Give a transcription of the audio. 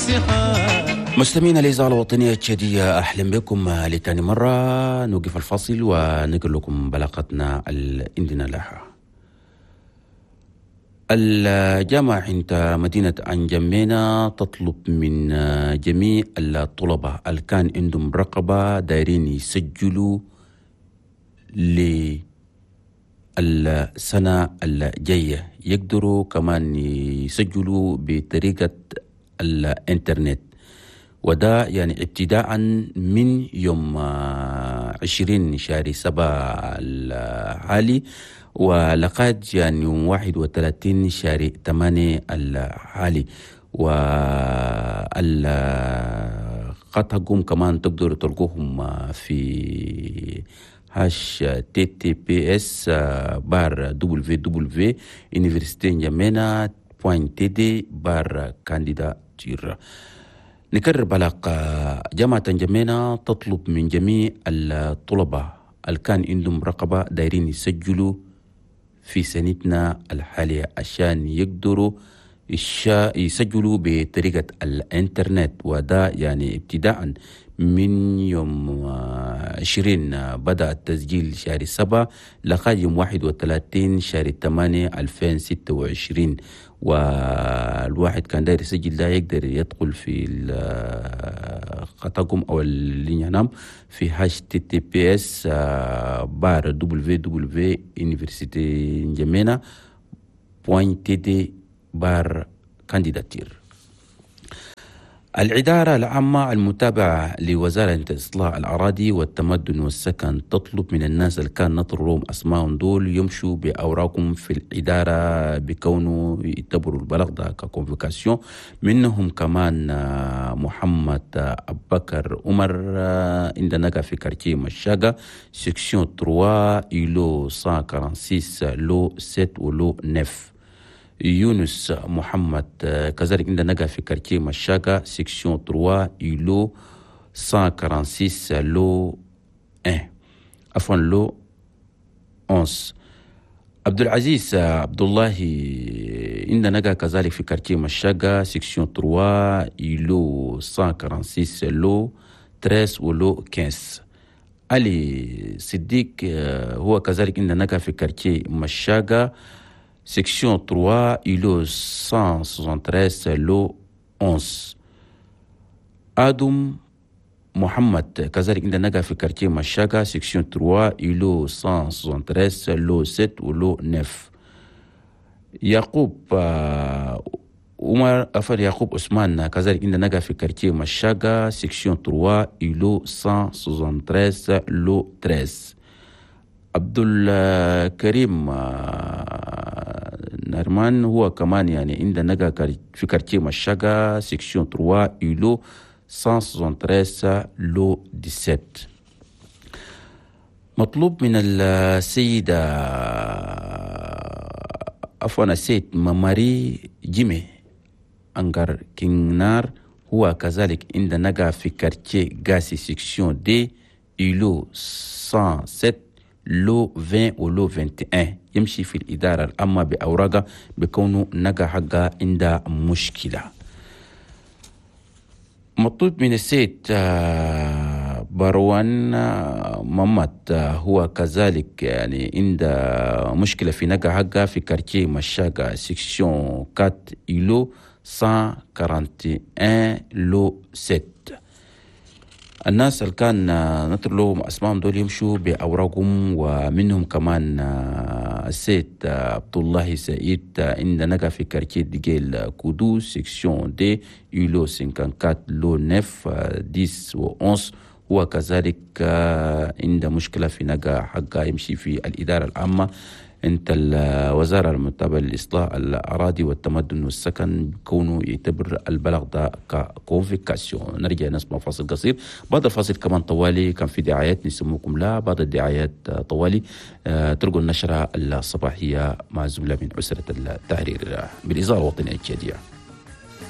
مستمعينا الإذاعة الوطنية التشادية، أهلا بكم لتاني مرة. نوقف الفاصل ونقول لكم بلاغتنا عندنا لها. الجامعة عند مدينة أنجمينا تطلب من جميع الطلبة اللي كان عندهم رقبة دايرين يسجلوا للسنة الجاية يقدروا كمان يسجلوا بطريقة الإنترنت، وده يعني ابتداء من يوم 20 شهر 7 الحالي ولقد يعني يوم 31 شهر 8 الحالي. وقد كمان تقدروا تلقوهم في https://www.universitynjamena.td/candidature. نكرر بلاغ جامعة نجمينا تطلب من جميع الطلبة اللي كان عندهم رقبة دايرين يسجلوا في سنتنا الحالية عشان يقدروا يسجلوا بطريقة الانترنت، وده يعني ابتداء من يوم 20 بدأ التسجيل شهر 7 لغاية يوم 31 شهر 8 2026. والواحد كان داير يسجل ده يقدر يدخل في خطاكم او اللي في https://www.universitynjamena.td/candidature. الإدارة العامة المتابعة لوزارة إصلاح الأراضي والتمدن والسكن تطلب من الناس اللي كان نطرهم أسمائهم دول يمشوا بأوراقهم في الإدارة بكونه يعتبروا البلاغ ده ككونفوكاسيون. منهم كمان محمد أبو بكر عمر عندنا في كارتيه مشاقة سيكسيون 3 إلو 146 لو 7 ولو 9. يونس محمد كذلك عندنا في كارتيه مشاقة سيكسيون 3 إلو 146 لو 1 عفوا لو 11. عبد العزيز عبد الله عندنا كذلك في كارتيه مشاقة سيكسيون 3 إلو 146 لو 13 ولو 15. علي صديق هو كذلك عندنا في كارتيه مشاقة سيكسيون 3 إلو 173 لو 11. آدم محمد كذلك عندنا في كارتيه مشاقة سيكسيون 3 إلو 173 لو 7 ولو 9. يعقوب عمر يعقوب عثمان كذلك عندنا في كارتيه مشاقة سيكسيون 3 إلو 173 لو 13. عبد الكريم نرمان هو كمان يعني عندنا في كارتيه مشاقة سيكسيون 3 إلو 173 لو 17. مطلوب من السيدة السيد مماري جيمي أنغار كينار هو كذلك عندنا في كارتيه غاسي سيكسيون دي إلو 107 لو 20 ولو 21. يمشي في الإدارة الأمة بأوراقه بكونه نقا حقا عند مشكلة. مطلوب من السيد بروان محمد هو كذلك يعني عند مشكلة في نقا حقا في كارتيه مشاقة سيكسيون 4 إلو 141 لو 7. الناس اللي كان نطر لهم أسمائهم دول يمشوا بأوراقهم. ومنهم كمان السيد عبد الله سعيد عندنا في كارتيه ديجيل كودو سيكسيون دي إلو 54 لو 9 10 و 11. هو كذلك عنده مشكلة في نقا حقا يمشي في الإدارة العامة انت الوزارة المتابعة لإصلاح الأراضي والتمدن والسكن كونوا يعتبر البلاغ ده ككونفيكاسيون. نرجع نسمع فاصل قصير. بعد الفاصل كمان طوالي كان في دعايات نسموكم لا بعد الدعايات طوالي تلقوا النشرة الصباحية مع زملاء من أسرة التحرير بالإذاعة الوطنية الجديدة.